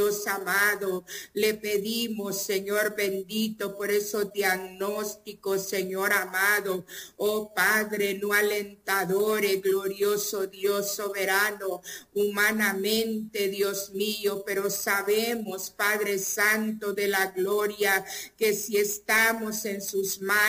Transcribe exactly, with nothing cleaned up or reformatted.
Dios amado. Le pedimos, Señor bendito, por esos diagnósticos, Señor amado. Oh Padre, no alentadores, glorioso Dios soberano, humanamente, Dios mío, pero sabemos, Padre Santo de la gloria, que si estamos en sus manos,